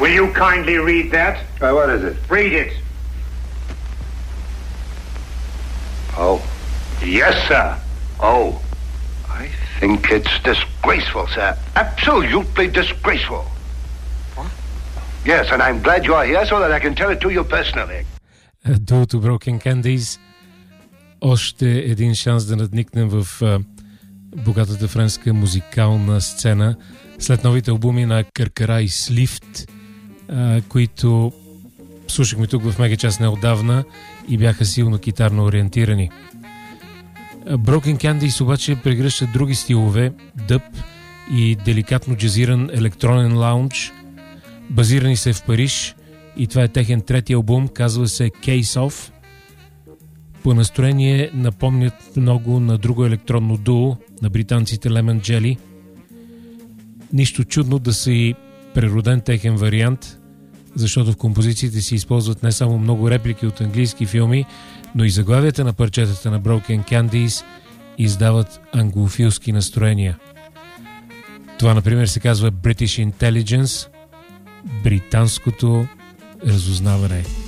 Will you kindly read that? What is it? Read it. Oh. Yes, sir. Oh. I think it's disgraceful, sir. Absolutely disgraceful. What? Yes, and I'm glad you're here so that I can tell it to you personally. Дуото Broken Candies. Още един шанс да надникнем в богатата френска музикална сцена след новите албуми на Каркара и Слифт, които слушахме тук в Мегачас неотдавна и бяха силно китарно ориентирани. Broken Candies обаче прегръщат други стилове, дъб и деликатно джазиран електронен лаунж. Базирани се в Париж и това е техен трети албум, казва се Case Off. По настроение напомнят много на друго електронно дуо на британците Lemon Jelly. Нищо чудно да са и прероден техен вариант, защото в композициите си използват не само много реплики от английски филми, но и заглавията на парчетата на Broken Candies издават англофилски настроения. Това, например, се казва British Intelligence, британското разузнаване.